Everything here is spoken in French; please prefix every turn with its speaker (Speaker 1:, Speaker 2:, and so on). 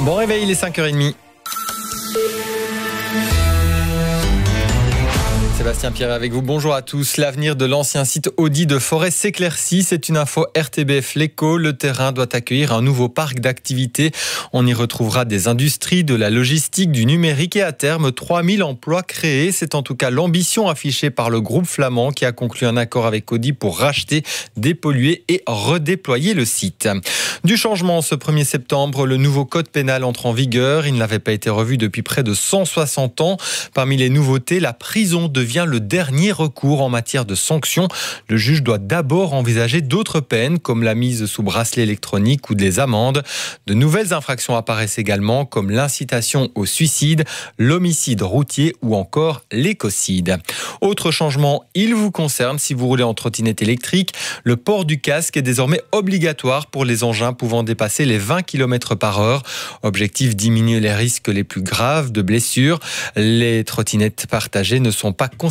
Speaker 1: Bon réveil, il est 5h30. Sébastien Pierre avec vous. Bonjour à tous. L'avenir de l'ancien site Audi de Forêt s'éclaircit. C'est une info RTBF L'Écho. Le terrain doit accueillir un nouveau parc d'activités. On y retrouvera des industries, de la logistique, du numérique et à terme 3000 emplois créés. C'est en tout cas l'ambition affichée par le groupe flamand qui a conclu un accord avec Audi pour racheter, dépolluer et redéployer le site. Du changement ce 1er septembre, le nouveau code pénal entre en vigueur. Il n'avait pas été revu depuis près de 160 ans. Parmi les nouveautés, la prison devient le dernier recours en matière de sanctions. Le juge doit d'abord envisager d'autres peines comme la mise sous bracelet électronique ou des amendes. De nouvelles infractions apparaissent également comme l'incitation au suicide, l'homicide routier ou encore l'écocide. Autre changement, il vous concerne si vous roulez en trottinette électrique. Le port du casque est désormais obligatoire pour les engins pouvant dépasser les 20 km/h. Objectif, diminuer les risques les plus graves de blessures. Les trottinettes partagées ne sont pas